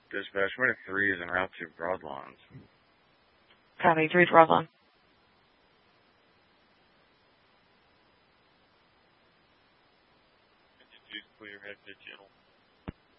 Dispatch, minute 3 is en route to Broadlawns. Copy, 3 Broadlawn. Clear, head to channel.